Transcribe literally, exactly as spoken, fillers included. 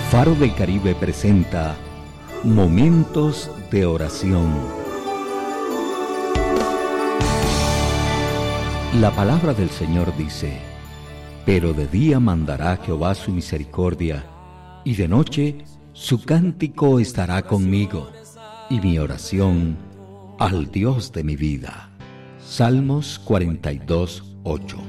Faro del Caribe presenta Momentos de Oración. La palabra del Señor dice: pero de día mandará Jehová su misericordia, y de noche su cántico estará conmigo, y mi oración al Dios de mi vida. Salmos cuarenta y dos, ocho.